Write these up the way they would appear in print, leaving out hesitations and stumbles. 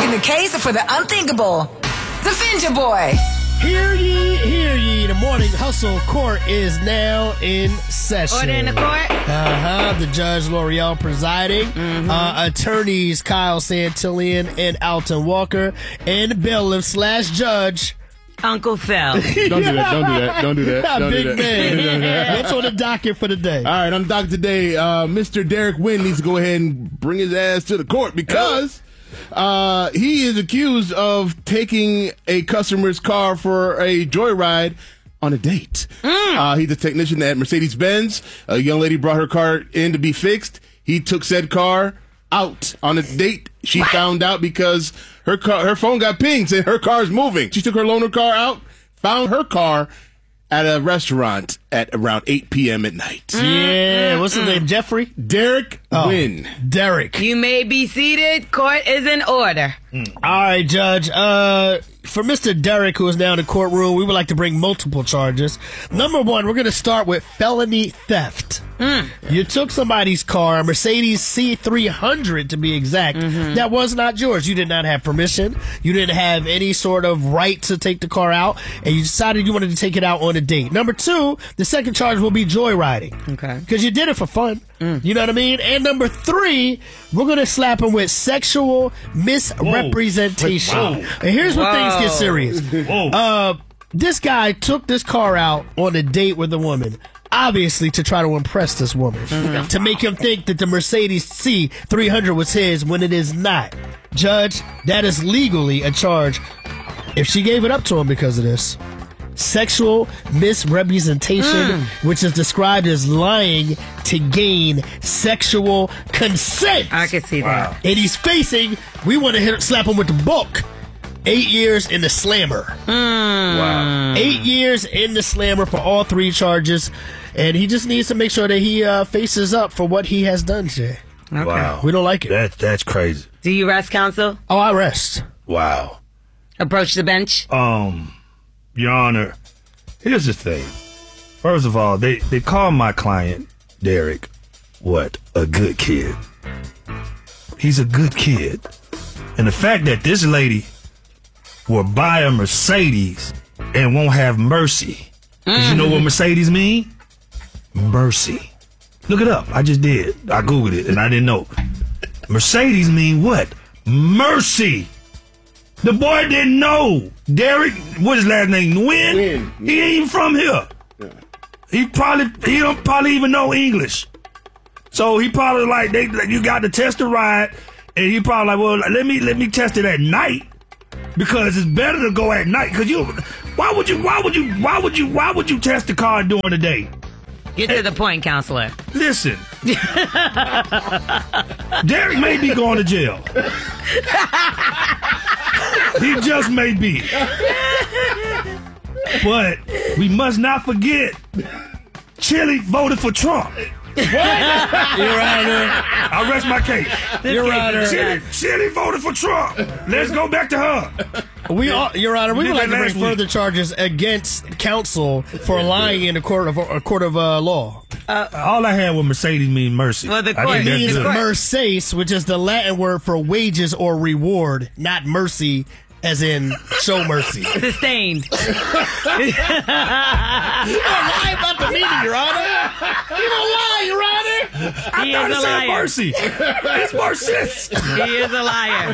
making the case for the unthinkable. Defend your boy. Hear ye, hear ye. The Morning Hustle Court is now in session. Order in the court. The Judge L'Oreal presiding. Attorneys Kyle Santillan and Alton Walker. And bailiff / judge Uncle Phil. Don't do that. Don't do that. Big man. What's on the docket for the day? All right, on the docket today, Mr. Derek Wynn needs to go ahead and bring his ass to the court because he is accused of taking a customer's car for a joyride on a date. He's a technician at Mercedes-Benz. A young lady brought her car in to be fixed. He took said car out on a date. She found out because her phone got pinged, said her car's moving. She took her loaner car out, found her car at a restaurant at around 8 p.m. at night. Yeah, what's his name? Jeffrey? Derek Wynn. Derek. You may be seated. Court is in order. All right, Judge. For Mr. Derek, who is now in the courtroom, we would like to bring multiple charges. Number one, we're going to start with felony theft. You took somebody's car, a Mercedes C300 to be exact, that was not yours. You did not have permission. You didn't have any sort of right to take the car out, and you decided you wanted to take it out on a date. Number two, the second charge will be joyriding. Okay. Because you did it for fun. You know what I mean? And number three, we're going to slap him with sexual misrepresentation. And here's where things get serious. This guy took this car out on a date with a woman, obviously to try to impress this woman, to make him think that the Mercedes C300 was his when it is not. Judge, that is legally a charge if she gave it up to him because of this. Sexual misrepresentation, which is described as lying to gain sexual consent. I can see that. And he's facing, we want to slap him with the book, 8 years in the slammer. Wow. 8 years in the slammer for all three charges. And he just needs to make sure that he faces up for what he has done, Jay. Okay. Wow. We don't like it. That's crazy. Do you rest, counsel? Oh, I rest. Wow. Approach the bench. Your Honor, here's the thing. First of all, they call my client, Derek, a good kid. He's a good kid. And the fact that this lady will buy a Mercedes and won't have mercy. Because you know what Mercedes mean? Mercy. Look it up. I just did. I Googled it and I didn't know. Mercedes mean what? Mercy. The boy didn't know. Derek, what's his last name? Wynn? He ain't even from here. Yeah. He don't probably even know English. So he probably like you got to test the ride, and he probably like, well, let me test it at night because it's better to go at night. Because why would you test the car during the day? Get to the point, counselor. Listen, Derek may be going to jail. He just may be. But we must not forget, Chili voted for Trump. What? Your Honor. I rest my case. Your Honor. Chili voted for Trump. Let's go back to her. Your Honor, we would like to bring further charges against counsel for lying in a court of law. All I had was Mercedes mean mercy. Well, the court means mercedes, which is the Latin word for wages or reward, not mercy as in show mercy. Sustained. You don't lie about the meaning, Your Honor. You don't lie, Your Honor. He is a liar. Mercy. It's Marxist. He is a liar.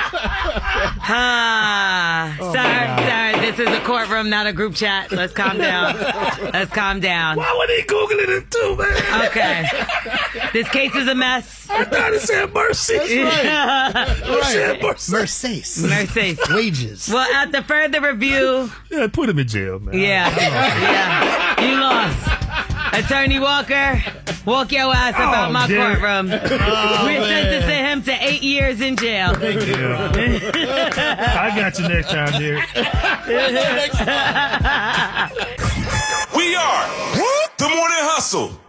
Sir, this is a courtroom, not a group chat. Let's calm down. Why would he Googling it too, man? Okay. This case is a mess. I thought it said mercy. That's right. Mercedes. Mercy. Wages. Well, after further review. Yeah, put him in jail, man. Yeah. You lost. Attorney Walker, walk your ass about my courtroom. We're sentencing him to 8 years in jail. Thank you. I got you next time, Derek. We are The Morning Hustle.